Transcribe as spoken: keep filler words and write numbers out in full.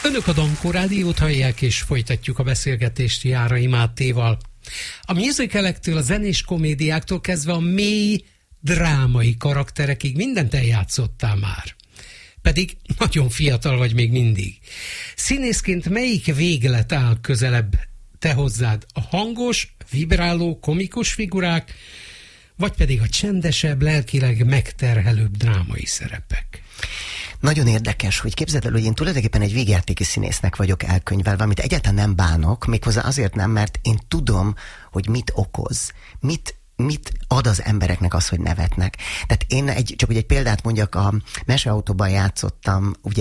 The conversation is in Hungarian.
Önök a Dankó Rádiót hallják, és folytatjuk a beszélgetést Járai Mátéval. A musicalektől, a zenés komédiáktól kezdve a mély, drámai karakterekig mindent eljátszottál már. Pedig nagyon fiatal vagy még mindig. Színészként melyik véglet áll közelebb te hozzád? A hangos, vibráló, komikus figurák, vagy pedig a csendesebb, lelkileg megterhelőbb drámai szerepek? Nagyon érdekes, hogy képzeld el, hogy én tulajdonképpen egy végjátéki színésznek vagyok elkönyvelve, amit egyáltalán nem bánok, méghozzá azért nem, mert én tudom, hogy mit okoz, mit mit ad az embereknek az, hogy nevetnek. Tehát én egy, csak hogy egy példát mondjak, a Meseautóban játszottam, ugye